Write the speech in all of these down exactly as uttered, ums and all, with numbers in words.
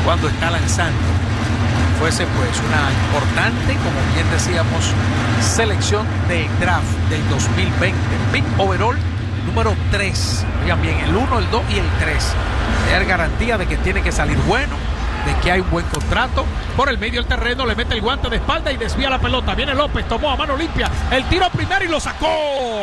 cuando está lanzando. Fuese pues una importante, como bien decíamos, selección de draft del dos mil veinte. Pick overall número tres. Oigan bien, el uno, el dos y el tres. Es garantía de que tiene que salir bueno, de que hay un buen contrato. Por el medio del terreno le mete el guante de espalda y desvía la pelota. Viene López, tomó a mano limpia el tiro primero y lo sacó.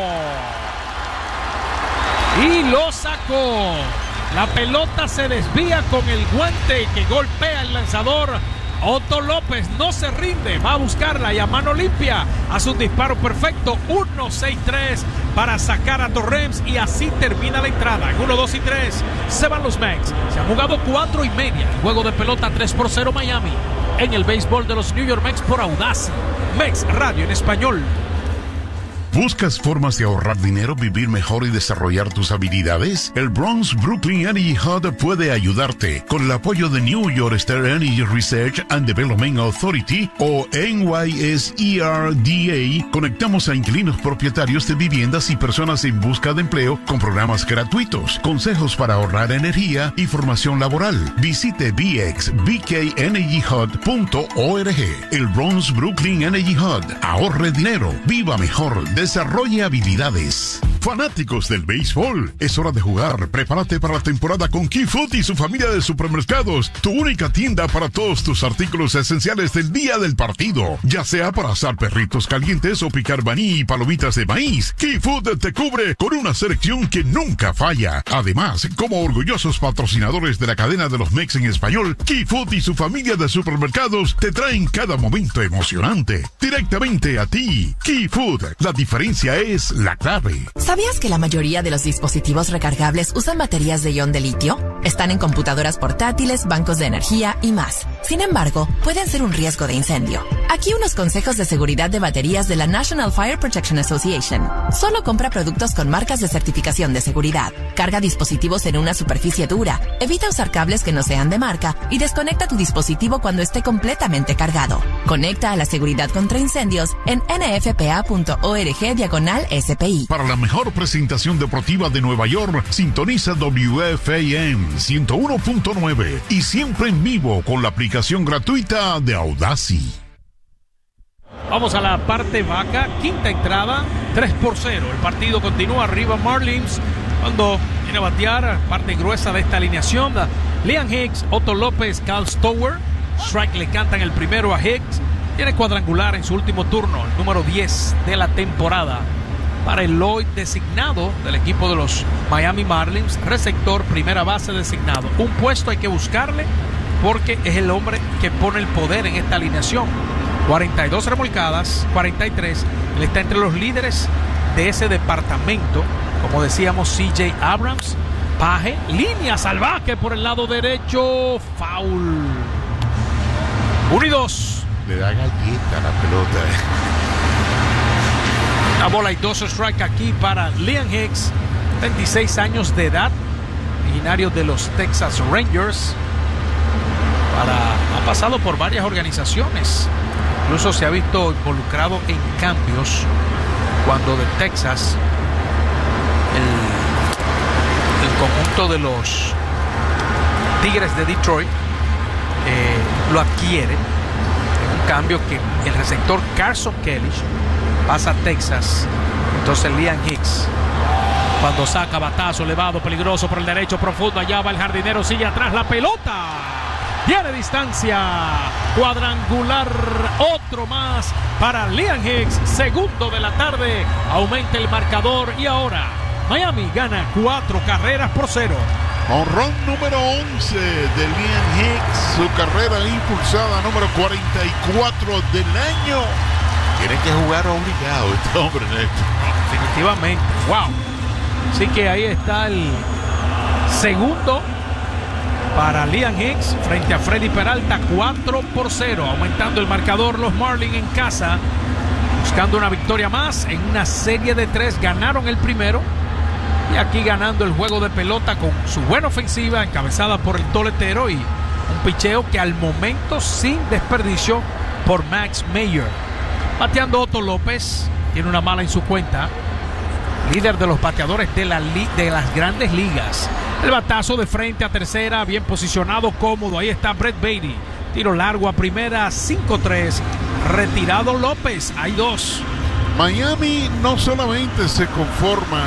Y lo sacó. La pelota se desvía con el guante que golpea el lanzador. Otto López no se rinde, va a buscarla y a mano limpia hace un disparo perfecto. uno seis tres para sacar a Torrens y así termina la entrada. En uno, dos y tres se van los Mets. Se han jugado cuatro y media. El juego de pelota tres por cero Miami. En el béisbol de los New York Mets por Audacy. Mets Radio en español. ¿Buscas formas de ahorrar dinero, vivir mejor y desarrollar tus habilidades? El Bronx Brooklyn Energy Hub puede ayudarte. Con el apoyo de New York State Energy Research and Development Authority o N Y S E R D A, conectamos a inquilinos propietarios de viviendas y personas en busca de empleo con programas gratuitos, consejos para ahorrar energía y formación laboral. Visite b x b k energy hub punto org. El Bronx Brooklyn Energy Hub. Ahorre dinero, viva mejor, desarrolle habilidades. Fanáticos del béisbol, es hora de jugar. Prepárate para la temporada con Key Food y su familia de supermercados, tu única tienda para todos tus artículos esenciales del día del partido, ya sea para asar perritos calientes o picar maní y palomitas de maíz. Key Food te cubre con una selección que nunca falla. Además, como orgullosos patrocinadores de la cadena de los Mex en español, Key Food y su familia de supermercados te traen cada momento emocionante directamente a ti. Key Food, la diferencia es la clave. ¿Sabías que la mayoría de los dispositivos recargables usan baterías de ion de litio? Están en computadoras portátiles, bancos de energía y más. Sin embargo, pueden ser un riesgo de incendio. Aquí unos consejos de seguridad de baterías de la National Fire Protection Association. Solo compra productos con marcas de certificación de seguridad. Carga dispositivos en una superficie dura. Evita usar cables que no sean de marca y desconecta tu dispositivo cuando esté completamente cargado. Conecta a la seguridad contra incendios en n f p a punto org diagonal S P I. Para la mejor presentación deportiva de Nueva York, sintoniza W F A M ciento uno punto nueve y siempre en vivo con la aplicación gratuita de Audacy. Vamos a la parte vaca, quinta entrada, tres por cero. El partido continúa arriba Marlins cuando viene a batear parte gruesa de esta alineación. Liam Hicks, Otto López, Cal Stower. Strike le cantan el primero a Hicks. Tiene cuadrangular en su último turno, el número diez de la temporada. Para el Lloyd designado del equipo de los Miami Marlins, receptor, primera base designado. Un puesto hay que buscarle porque es el hombre que pone el poder en esta alineación. cuarenta y dos remolcadas, cuarenta y tres. Él está entre los líderes de ese departamento. Como decíamos, C J Abrams, Paje, línea salvaje por el lado derecho, foul. Uno y dos. Le da galleta a la pelota. Una bola y dos strike aquí para Liam Hicks, veintiséis años de edad, originario de los Texas Rangers. Para, ha pasado por varias organizaciones, incluso se ha visto involucrado en cambios cuando de Texas el, el conjunto de los Tigres de Detroit eh, lo adquiere en un cambio que el receptor Carson Kelly pasa a Texas. Entonces Liam Hicks, cuando saca batazo elevado, peligroso por el derecho profundo, allá va el jardinero, sigue atrás la pelota, tiene distancia, cuadrangular, otro más para Liam Hicks, segundo de la tarde, aumenta el marcador y ahora Miami gana cuatro carreras por cero. Honrón número once de Liam Hicks, su carrera impulsada número cuarenta y cuatro del año. Tiene que jugar obligado este hombre, Néstor. Definitivamente, wow. Así que ahí está el segundo para Liam Hicks frente a Freddy Peralta, cuatro por cero, aumentando el marcador los Marlins en casa, buscando una victoria más en una serie de tres. Ganaron el primero y aquí ganando el juego de pelota con su buena ofensiva encabezada por el toletero y un picheo que al momento sin desperdicio por Max Meyer. Bateando Otto López, tiene una mala en su cuenta, líder de los bateadores de, la li- de las grandes ligas. El batazo de frente a tercera, bien posicionado, cómodo. Ahí está Brett Baty. Tiro largo a primera, cinco tres. Retirado López, hay dos. Miami no solamente se conforma,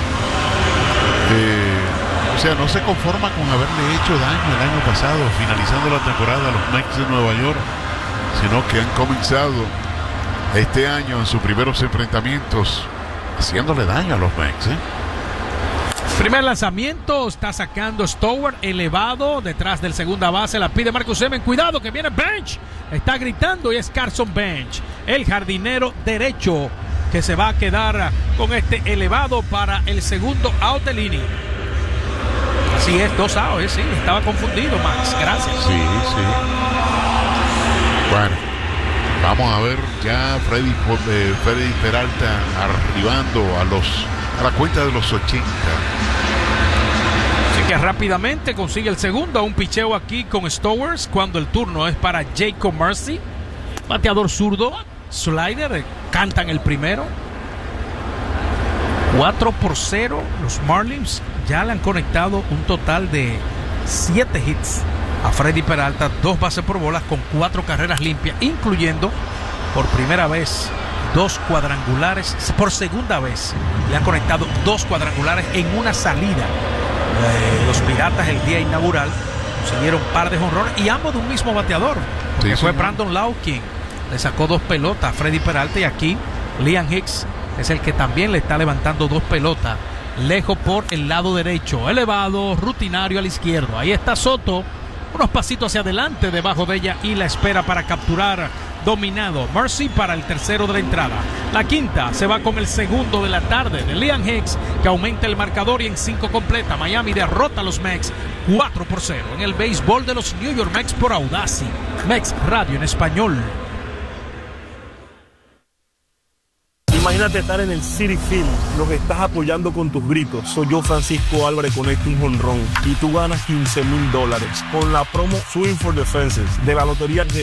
eh, o sea, no se conforma con haberle hecho daño el año pasado, finalizando la temporada a los Mets de Nueva York, sino que han comenzado este año en sus primeros enfrentamientos haciéndole daño a los Mets, ¿eh? Primer lanzamiento, está sacando Stoward, elevado, detrás del segunda base, la pide Marcus Semien, cuidado que viene Bench, está gritando y es Carson Bench, el jardinero derecho que se va a quedar con este elevado para el segundo out del inning. Así es, dos outs, ¿eh? Sí, estaba confundido, Max, gracias. Sí, sí. Bueno, vamos a ver ya Freddy, eh, Freddy Peralta arribando a los a la cuenta de los ochenta. Así que rápidamente consigue el segundo, un picheo aquí con Stowers cuando el turno es para Jacob Mercy, bateador zurdo, slider, cantan el primero. cuatro por cero, los Marlins ya le han conectado un total de siete hits a Freddy Peralta, dos bases por bolas con cuatro carreras limpias, incluyendo por primera vez dos cuadrangulares, por segunda vez le han conectado dos cuadrangulares en una salida. Eh, los Piratas el día inaugural consiguieron un par de jonrones y ambos de un mismo bateador, porque sí, fue sí. Brandon Lau quien le sacó dos pelotas a Freddy Peralta, y aquí Liam Hicks es el que también le está levantando dos pelotas lejos por el lado derecho, elevado, rutinario al izquierdo. Ahí está Soto, unos pasitos hacia adelante debajo de ella y la espera para capturar. Dominado Mercy para el tercero de la entrada. La quinta se va con el segundo de la tarde de Liam Hicks, que aumenta el marcador, y en cinco completa. Miami derrota a los Mets cuatro por cero en el béisbol de los New York Mets por Audacy Mets Radio en español. Imagínate estar en el Citi Field, lo que estás apoyando con tus gritos. Soy yo, Francisco Álvarez, conecto un jonrón y tú ganas quince mil dólares con la promo Swing for the Fences de la Lotería de